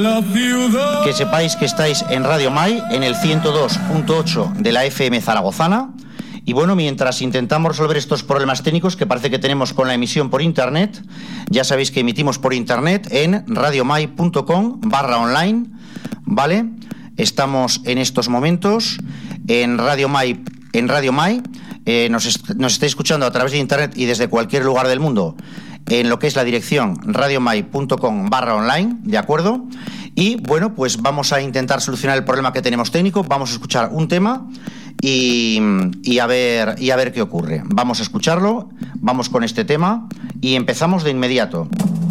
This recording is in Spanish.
la ciudad. Que sepáis que estáis en Radio Mai, en el 102.8 de la FM zaragozana. Y bueno, mientras intentamos resolver estos problemas técnicos que parece que tenemos con la emisión por internet, ya sabéis que emitimos por internet en radiomai.com/online, ¿vale? Estamos en estos momentos en Radio Mai. Nos estáis escuchando a través de internet y desde cualquier lugar del mundo en lo que es la dirección radiomai.com/online, ¿de acuerdo? Y bueno, pues vamos a intentar solucionar el problema que tenemos técnico. Vamos a escuchar un tema y a ver qué ocurre. Vamos a escucharlo, vamos con este tema y empezamos de inmediato.